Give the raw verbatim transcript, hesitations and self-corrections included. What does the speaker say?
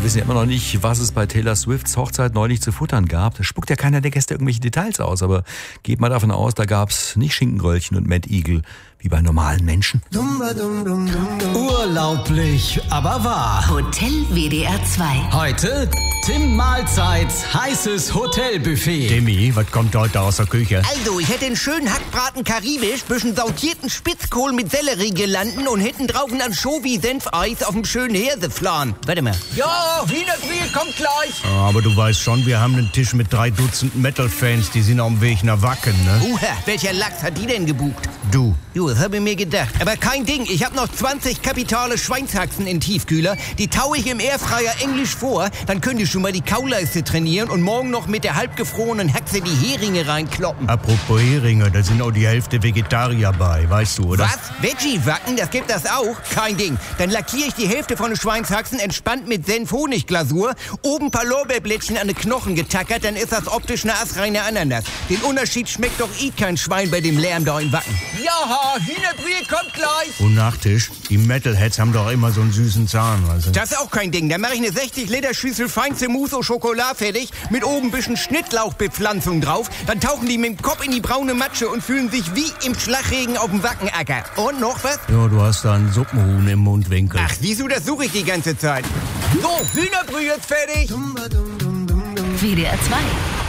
Wir wissen ja immer noch nicht, was es bei Taylor Swifts Hochzeit neulich zu futtern gab. Da spuckt ja keiner der Gäste irgendwelche Details aus, aber geht mal davon aus, da gab's nicht Schinkenröllchen und Mad Eagle wie bei normalen Menschen. Urlaublich, aber wahr. Hotel W D R zwei. Heute Tim Mahlzeits heißes Hotelbuffet. Timmy, was kommt heute aus der Küche? Also, ich hätte einen schönen Hackbraten karibisch, bisschen sautierten Spitzkohl mit Sellerie gelanden und hinten drauf ein Anchovy-Senfeis auf dem schönen Hirseflan. Warte mal. Ja, Hühnerbrühe kommt gleich. Aber du weißt schon, wir haben einen Tisch mit drei Dutzend Metal-Fans, die sind auf dem Weg nach Wacken, ne? Uha, welcher Lachs hat die denn gebucht? Du. Jo, das habe ich mir gedacht. Aber kein Ding, ich habe noch zwanzig kapitale Schweinshaxen in Tiefkühler. Die taue ich im Airfryer englisch vor. Dann könnt ihr schon mal die Kauleiste trainieren und morgen noch mit der halbgefrorenen Haxe die Heringe reinkloppen. Apropos Heringe, da sind auch die Hälfte Vegetarier bei, weißt du, oder? Was? Veggie-Wacken? Das gibt das auch? Kein Ding. Dann lackiere ich die Hälfte von den Schweinshaxen entspannt mit Senf-Honig-Glasur. Oben ein paar Lorbeerblättchen an den Knochen getackert, dann ist das optisch eine astreine Ananas. Den Unterschied schmeckt doch eh kein Schwein bei dem Lärm da in Wacken. Ja, Hühnerbrühe kommt gleich. Und Nachtisch? Die Metalheads haben doch immer so einen süßen Zahn, weißt du? Das ist auch kein Ding. Dann mache ich eine sechzig Liter Schüssel feinste Mousse au Chocolat fertig, mit oben ein bisschen Schnittlauchbepflanzung drauf. Dann tauchen die mit dem Kopf in die braune Matsche und fühlen sich wie im Schlagregen auf dem Wackenacker. Und noch was? Ja, du hast da einen Suppenhuhn im Mundwinkel. Ach, siehst du, das suche ich die ganze Zeit. So, Hühnerbrühe ist fertig. W D R zwei.